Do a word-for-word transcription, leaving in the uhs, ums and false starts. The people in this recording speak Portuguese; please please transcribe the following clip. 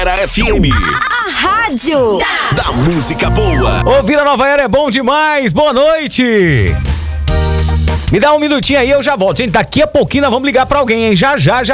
Era F M. A rádio da, da música boa. Ouvir a Nova Era é bom demais. Boa noite. Me dá um minutinho aí, eu já volto. Gente, daqui a pouquinho nós vamos ligar pra alguém, hein? Já, já, já.